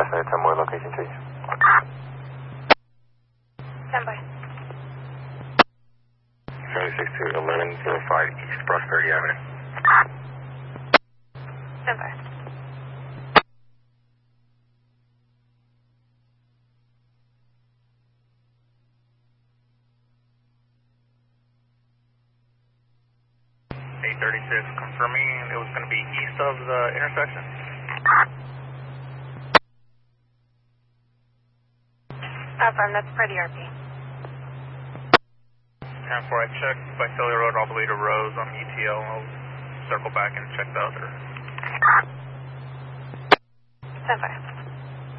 estimate 10 more location change. Stand by. 76 to 1105 East Prosperity Avenue. Stand by. Confirming it was going to be east of the intersection. Affirm, that's per the RP. 10-4, I checked Visalia Road all the way to Rose on ETL. I'll circle back and check the other. Stand by.